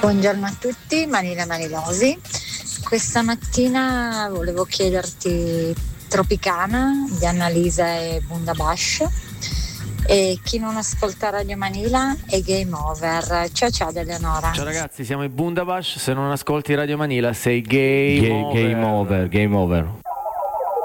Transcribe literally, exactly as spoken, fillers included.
Buongiorno a tutti, Manila Manilosi. Questa mattina volevo chiederti Tropicana di Annalisa e Bundabash, e chi non ascolta Radio Manila è Game Over. Ciao ciao Eleonora. Ciao ragazzi, siamo i Bundabash. Se non ascolti Radio Manila sei game, Ga- over. game over, game over.